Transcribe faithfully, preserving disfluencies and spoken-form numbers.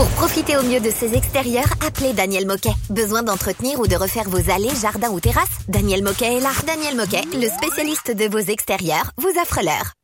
Pour profiter au mieux de ces extérieurs, appelez Daniel Moquet. Besoin d'entretenir ou de refaire vos allées, jardins ou terrasses? Daniel Moquet est là. Daniel Moquet, le spécialiste de vos extérieurs, vous offre l'heure.